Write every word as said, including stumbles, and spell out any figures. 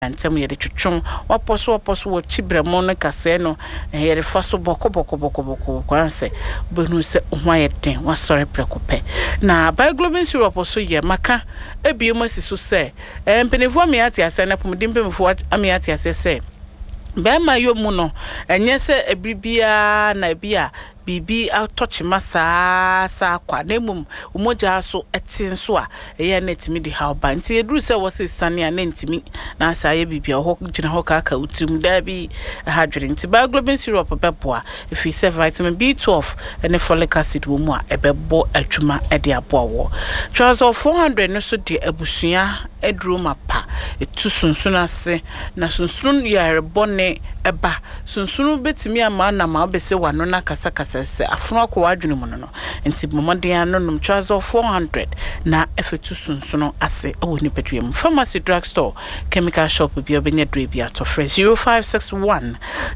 ntem ye de twetwon waposo waposo wo chibremo no kase no ye de faso boko boko boko boko kwanse benu se ho ayeten wasore prekope na Bioglobin syrup so ye maka ebiom asiso se empenefu amiati ase na pomdimpemefu amiati ase se be ma yomu no enye se ebribia na bia bibi autochi masa sa kwa nemum umoja so etin so a eye na timi di how ba nti eduru se wose sane a na ntimi na sa ye bibia ho gina ho ka ka utrim da bi hadwere nti Bioglobin syrup beboa efi se vitamin B twelve and folic acid wo mu a ebebo adwuma e de aboa wo twas of four hundred no so de abusua eduru mapa etu sunsun ase na sunsun yare bone eba sunsun betimi ama na ma obese wano na kasa kasa se afunu akwa adwene mu no nti momode anu num twas of four hundred na efetu sunsun ase ewo ni pedwem pharmacy drug store chemical shop bi obenya dre bi ato fresh zero five six one